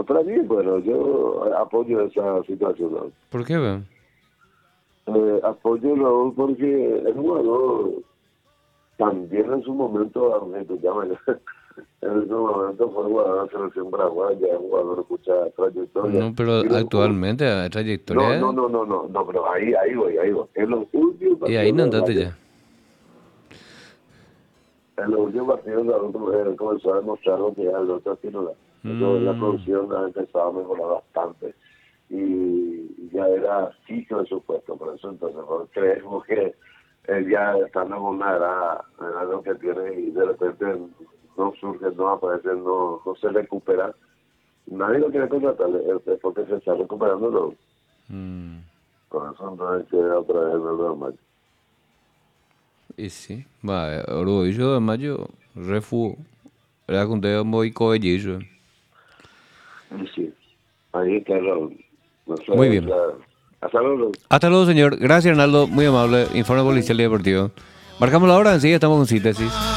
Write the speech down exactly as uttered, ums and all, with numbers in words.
Pues para mí, bueno, yo apoyo esa situación, ¿no? ¿Por qué, ve? Eh, apoyo Raúl porque es un jugador también en su momento, aunque te llaman, en su momento fue jugador de la selección paraguaya, un jugador de mucha trayectoria. No, pero Y los, actualmente, a no, no, trayectoria, no, no, no, no, pero ahí, ahí voy, ahí voy. En los últimos y ahí partidos no de andate Valle, ya. en los últimos partidos de Raúl eh, comenzó a demostrar lo que es el otro titular. Eso, la Mm, producción ha empezado a mejorar bastante. Y ya era fijo de su puesto, por eso entonces ¿no? creemos que él ya estando en una edad, edad lo que tiene y de repente no surge, no aparece, no, no se recupera. Nadie lo quiere contratar, es es porque se está recuperando luego. mm, Por eso entonces queda otra vez el Real Madrid. y sí, va, eh, orgullo de mayo, refu, era con te muy coello. Y sí, ahí está Raúl. No sé, Muy o bien. sea, hasta luego. Hasta luego, señor. Gracias, Arnaldo. Muy amable. Informe policial y deportivo. Marcamos la hora, enseguida estamos con síntesis.